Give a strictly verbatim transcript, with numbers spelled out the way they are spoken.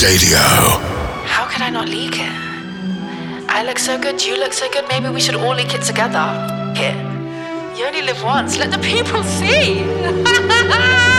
Radio. How could I not leak it? I look so good, you look so good, maybe we should all leak it together. Here. You only live once, let the people see!